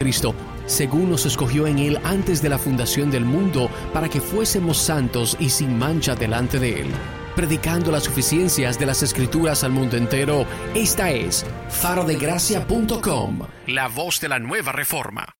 Jesucristo, según nos escogió en Él antes de la fundación del mundo, para que fuésemos santos y sin mancha delante de Él. Predicando las suficiencias de las Escrituras al mundo entero, esta es farodegracia.com, la voz de la nueva reforma.